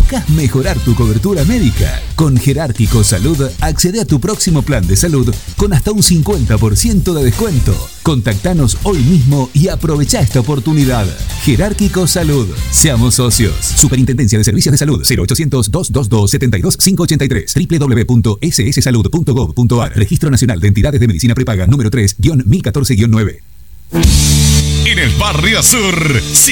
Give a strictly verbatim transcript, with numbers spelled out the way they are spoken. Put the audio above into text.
¿Buscas mejorar tu cobertura médica? Con Jerárquico Salud accede a tu próximo plan de salud con hasta un cincuenta por ciento de descuento. Contactanos hoy mismo y aprovecha esta oportunidad. Jerárquico Salud. Seamos socios. Superintendencia de Servicios de Salud. cero ochocientos, doscientos veintidós, setenta y dos, quinientos ochenta y tres. doble u doble u doble u punto ese ese salud punto gov punto a r. Registro Nacional de Entidades de Medicina Prepaga número tres guión mil catorce guión nueve. En el Barrio Sur.